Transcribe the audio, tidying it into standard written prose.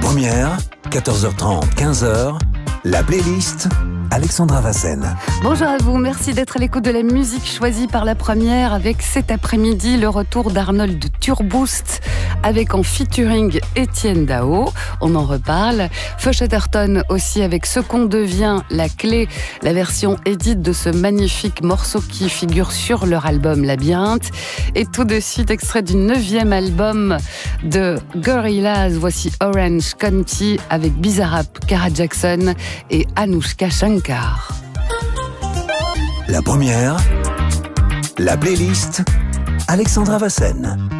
première, 14h30, 15h, la playlist, Alexandra Vassen. Bonjour à vous, merci d'être à l'écoute de la musique choisie par la première avec cet après-midi le retour d'Arnold Turboost avec en featuring Étienne Dao, on en reparle. Fush Etterton aussi avec Ce qu'on devient, la clé, la version édite de ce magnifique morceau qui figure sur leur album Labyrinthe. Et tout de suite extrait du 9e album de Gorillaz, voici Orange County avec Bizarrap, Kara Jackson et Anushka Shankar. La première, la playlist, Alexandra Vassen.